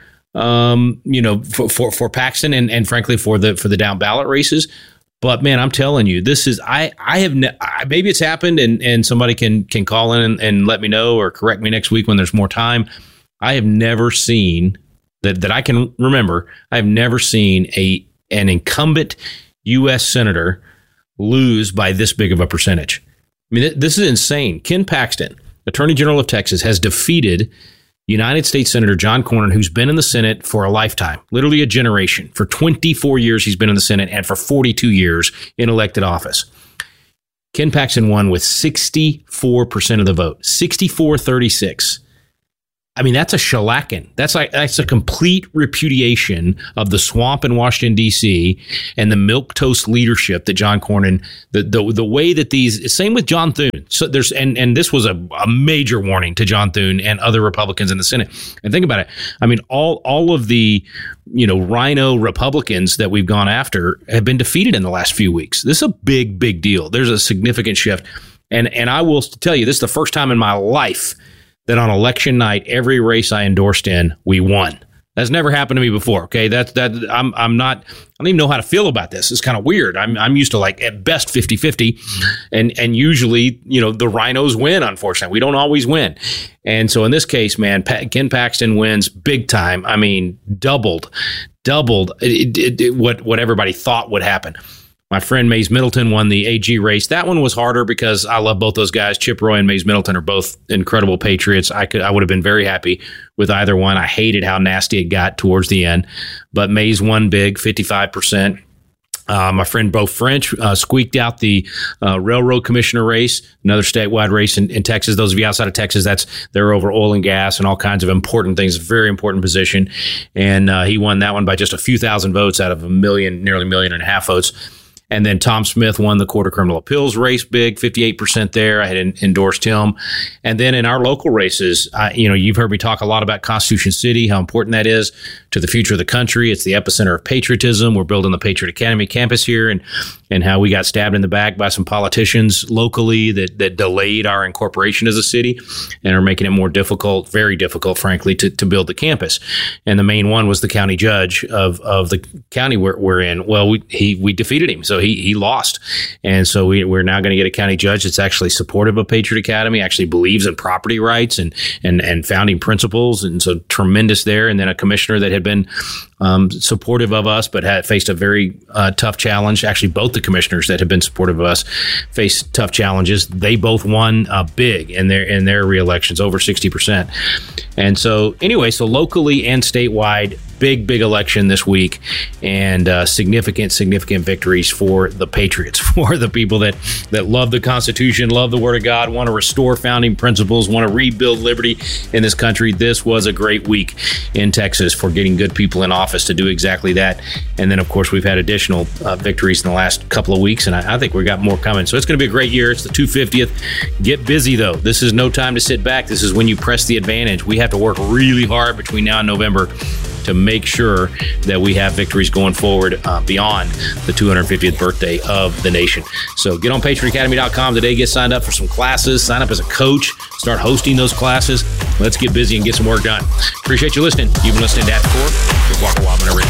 Paxton and frankly for the down ballot races. But man, I'm telling you, this is maybe it's happened and somebody can call in and let me know or correct me next week when there's more time. I have never seen that I can remember. I've never seen an incumbent U.S. senator lose by this big of a percentage. I mean, this is insane. Ken Paxton, Attorney General of Texas, has defeated United States Senator John Cornyn, who's been in the Senate for a lifetime, literally a generation. For 24 years, he's been in the Senate, and for 42 years in elected office. Ken Paxton won with 64% of the vote, 64-36. I mean, that's a shellacking. That's a complete repudiation of the swamp in Washington, D.C. and the milquetoast leadership that John Cornyn, the way that these, same with John Thune. So there's, and this was a major warning to John Thune and other Republicans in the Senate. And think about it. I mean, all of the, rhino Republicans that we've gone after have been defeated in the last few weeks. This is a big, big deal. There's a significant shift. And I will tell you, this is the first time in my life that on election night, every race I endorsed in, we won. That's never happened to me before. Okay, I'm not. I don't even know how to feel about this. It's kind of weird. I'm used to like at best 50-50, and usually the rhinos win. Unfortunately, we don't always win. And so in this case, man, Ken Paxton wins big time. I mean, doubled what everybody thought would happen. My friend Mays Middleton won the AG race. That one was harder because I love both those guys. Chip Roy and Mays Middleton are both incredible patriots. I would have been very happy with either one. I hated how nasty it got towards the end, but Mays won big, 55%. My friend Beau French squeaked out the railroad commissioner race, another statewide race in Texas. Those of you outside of Texas, they're over oil and gas and all kinds of important things, very important position. And he won that one by just a few thousand votes out of nearly 1.5 million votes. And then Tom Smith won the Court of Criminal Appeals race big, 58% there. I had endorsed him. And then in our local races, you've heard me talk a lot about Constitution City, how important that is to the future of the country. It's the epicenter of patriotism. We're building the Patriot Academy campus here, and how we got stabbed in the back by some politicians locally that delayed our incorporation as a city and are making it more difficult, very difficult, frankly, to build the campus. And the main one was the county judge of the county we're in. Well, we defeated him. So he lost. And so we're now going to get a county judge that's actually supportive of Patriot Academy, actually believes in property rights and founding principles. And so tremendous there. And then a commissioner that had been supportive of us, but had faced a very tough challenge. Actually, both the commissioners that have been supportive of us faced tough challenges. They both won big in their re-elections, over 60%. And so anyway, so locally and statewide, big election this week, and significant victories for the patriots, for the people that love the Constitution, love the Word of God, want to restore founding principles, want to rebuild liberty in this country. This was a great week in Texas for getting good people in office to do exactly that. And then, of course, we've had additional victories in the last couple of weeks, and I think we've got more coming. So it's going to be a great year. It's the 250th. Get busy, though. This is no time to sit back. This is when you press the advantage. We have to work really hard between now and November to make sure that we have victories going forward beyond the 250th birthday of the nation. So get on patriotacademy.com today. Get signed up for some classes. Sign up as a coach. Start hosting those classes. Let's get busy and get some work done. Appreciate you listening. You've been listening to At the Core with Walker Wildman and Rick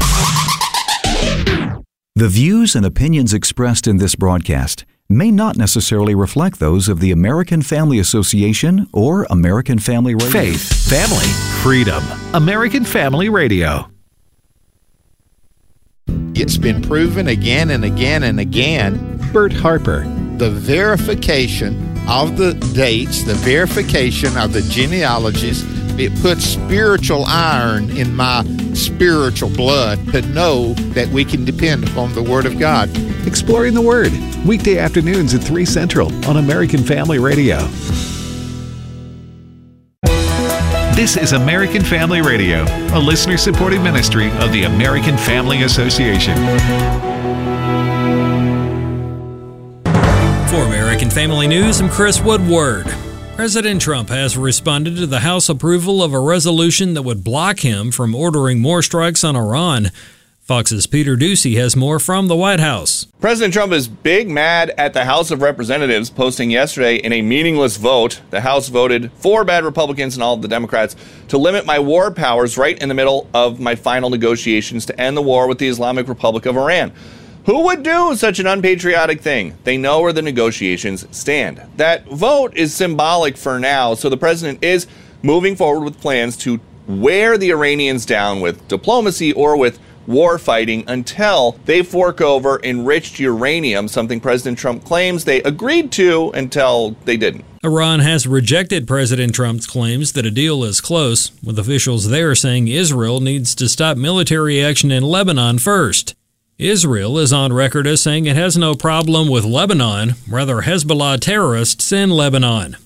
Green. The views and opinions expressed in this broadcast may not necessarily reflect those of the American Family Association or American Family Radio. Faith, family, freedom. American Family Radio. It's been proven again and again and again. Bert Harper. The verification of the dates, the verification of the genealogies, it puts spiritual iron in my spiritual blood to know that we can depend upon the Word of God. Exploring the Word, weekday afternoons at 3 Central on American Family Radio. This is American Family Radio, a listener-supported ministry of the American Family Association. For American Family News, I'm Chris Woodward. President Trump has responded to the House approval of a resolution that would block him from ordering more strikes on Iran. Fox's Peter Doocy has more from the White House. President Trump is big mad at the House of Representatives, posting yesterday in a meaningless vote. The House voted 4 bad Republicans and all of the Democrats to limit my war powers right in the middle of my final negotiations to end the war with the Islamic Republic of Iran. Who would do such an unpatriotic thing? They know where the negotiations stand. That vote is symbolic for now, so the president is moving forward with plans to wear the Iranians down with diplomacy or with war fighting until they fork over enriched uranium, something President Trump claims they agreed to until they didn't. Iran has rejected President Trump's claims that a deal is close, with officials there saying Israel needs to stop military action in Lebanon first. Israel is on record as saying it has no problem with Lebanon, rather Hezbollah terrorists in Lebanon.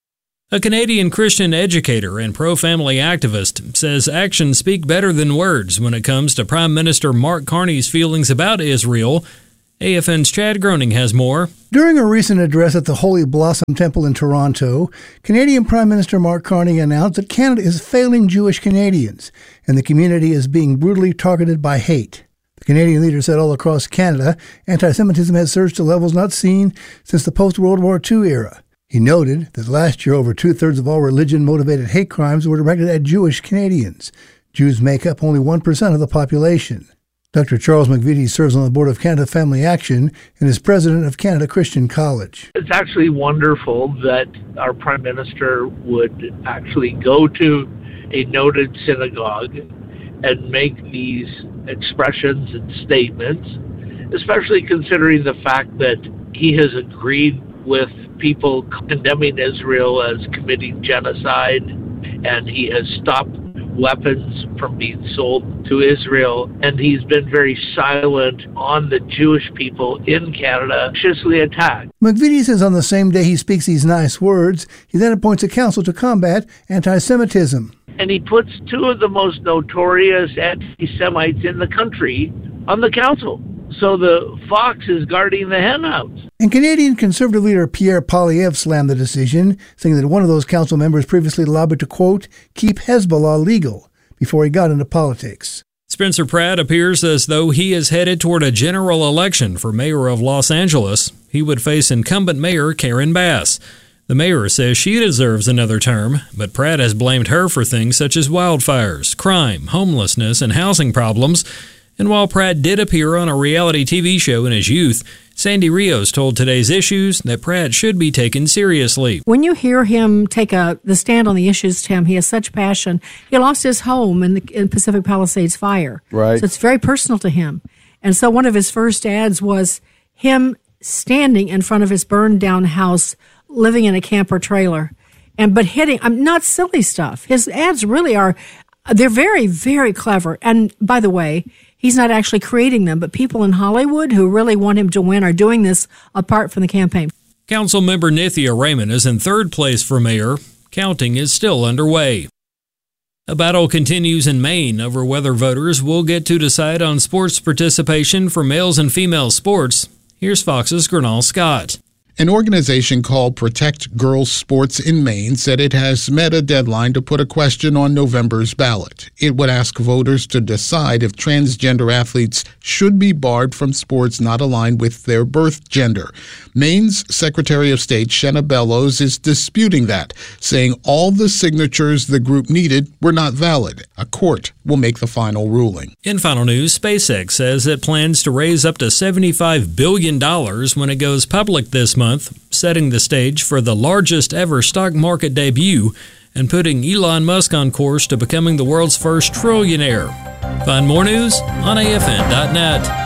A Canadian Christian educator and pro-family activist says actions speak better than words when it comes to Prime Minister Mark Carney's feelings about Israel. AFN's Chad Groening has more. During a recent address at the Holy Blossom Temple in Toronto, Canadian Prime Minister Mark Carney announced that Canada is failing Jewish Canadians, and the community is being brutally targeted by hate. The Canadian leader said all across Canada, anti-Semitism has surged to levels not seen since the post-World War II era. He noted that last year over two-thirds of all religion-motivated hate crimes were directed at Jewish Canadians. Jews make up only 1% of the population. Dr. Charles McVitie serves on the board of Canada Family Action and is president of Canada Christian College. It's actually wonderful that our Prime Minister would actually go to a noted synagogue and make these expressions and statements, especially considering the fact that he has agreed with people condemning Israel as committing genocide, and he has stopped weapons from being sold to Israel, and he's been very silent on the Jewish people in Canada viciously attacked. McVitie says on the same day he speaks these nice words, he then appoints a council to combat anti-Semitism. And he puts two of the most notorious anti-Semites in the country on the council. So the fox is guarding the henhouse. And Canadian Conservative leader Pierre Poilievre slammed the decision, saying that one of those council members previously lobbied to, quote, keep Hezbollah legal before he got into politics. Spencer Pratt appears as though he is headed toward a general election for mayor of Los Angeles. He would face incumbent mayor Karen Bass. The mayor says she deserves another term, but Pratt has blamed her for things such as wildfires, crime, homelessness, and housing problems. And while Pratt did appear on a reality TV show in his youth, Sandy Rios told Today's Issues that Pratt should be taken seriously. When you hear him take the stand on the issues, Tim, he has such passion. He lost his home in Pacific Palisades fire. Right. So it's very personal to him. And so one of his first ads was him standing in front of his burned down house, living in a camper trailer, but hitting, not silly stuff. His ads really are, they're very, very clever. And by the way, he's not actually creating them, but people in Hollywood who really want him to win are doing this apart from the campaign. Councilmember Nithya Raymond is in third place for mayor. Counting is still underway. A battle continues in Maine over whether voters will get to decide on sports participation for males and female sports. Here's Fox's Gernal Scott. An organization called Protect Girls Sports in Maine said it has met a deadline to put a question on November's ballot. It would ask voters to decide if transgender athletes should be barred from sports not aligned with their birth gender. Maine's Secretary of State, Shenna Bellows, is disputing that, saying all the signatures the group needed were not valid. A court will make the final ruling. In final news, SpaceX says it plans to raise up to $75 billion when it goes public this month, setting the stage for the largest ever stock market debut and putting Elon Musk on course to becoming the world's first trillionaire. Find more news on AFN.net.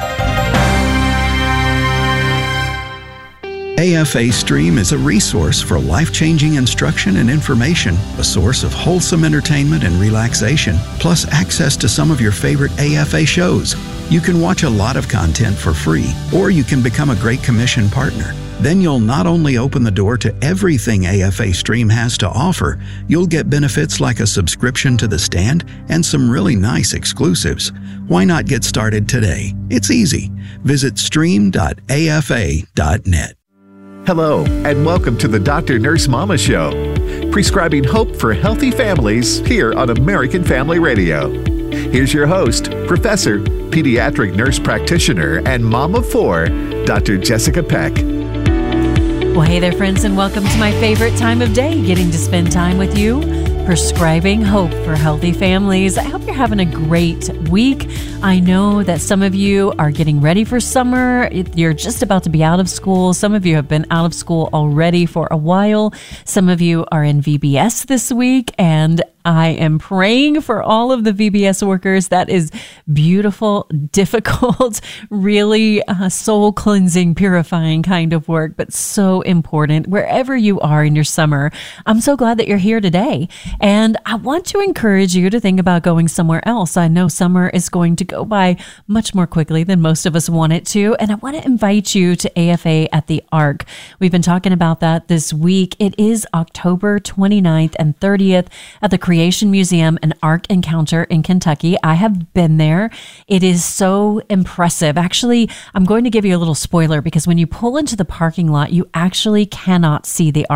AFA Stream is a resource for life-changing instruction and information, a source of wholesome entertainment and relaxation, plus access to some of your favorite AFA shows. You can watch a lot of content for free, or you can become a Great Commission partner. Then you'll not only open the door to everything AFA Stream has to offer, you'll get benefits like a subscription to The Stand and some really nice exclusives. Why not get started today? It's easy. Visit stream.afa.net. Hello, and welcome to the Dr. Nurse Mama Show, prescribing hope for healthy families here on American Family Radio. Here's your host, Professor, Pediatric Nurse Practitioner, and Mom of 4, Dr. Jessica Peck. Well, hey there, friends, and welcome to my favorite time of day, getting to spend time with you, prescribing hope for healthy families. I hope you're having a great week. I know that some of you are getting ready for summer. You're just about to be out of school. Some of you have been out of school already for a while. Some of you are in VBS this week, and I am praying for all of the VBS workers. That is beautiful, difficult, really soul cleansing, purifying kind of work, but so important wherever you are in your summer. I'm so glad that you're here today. And I want to encourage you to think about going somewhere else. I know summer is going to go by much more quickly than most of us want it to. And I want to invite you to AFA at the Ark. We've been talking about that this week. It is October 29th and 30th at the Creation Museum and Ark Encounter in Kentucky. I have been there. It is so impressive. Actually, I'm going to give you a little spoiler because when you pull into the parking lot, you actually cannot see the Ark.